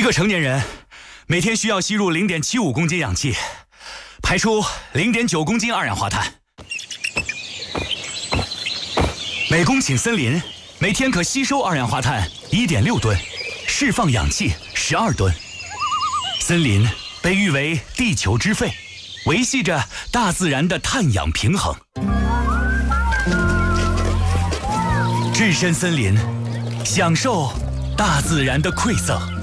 个成年人每天需要吸入0.75公斤氧气，排出0.9公斤二氧化碳。每公顷森林每天可吸收二氧化碳1.6吨，释放氧气12吨。森林被誉为地球之肺，维系着大自然的碳氧平衡。置身森林，享受大自然的馈赠。